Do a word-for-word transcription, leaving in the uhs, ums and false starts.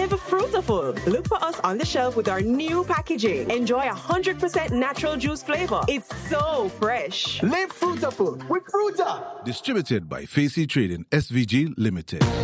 Live Fruitaful. Look for us on the shelf with our new packaging. Enjoy one hundred percent natural juice flavor. It's so fresh. Live Fruitaful with Fruta. Distributed by Facey Trading S V G Limited.